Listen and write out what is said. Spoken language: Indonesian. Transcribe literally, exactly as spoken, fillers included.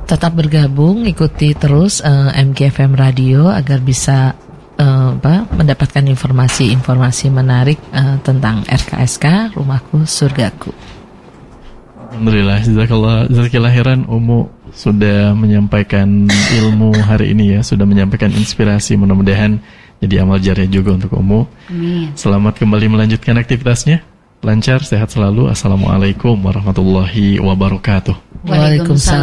tetap bergabung, ikuti terus uh, M G F M Radio agar bisa uh, apa, mendapatkan informasi-informasi menarik uh, tentang R K S K, Rumahku Surgaku. Alhamdulillah, jazakallah, jazakallah khairan Umu sudah menyampaikan ilmu hari ini ya, sudah menyampaikan inspirasi, mudah-mudahan jadi amal jariah juga untuk Umu. Amin. Selamat kembali melanjutkan aktivitasnya, lancar, sehat selalu. Assalamualaikum warahmatullahi wabarakatuh. Waalaikumsalam.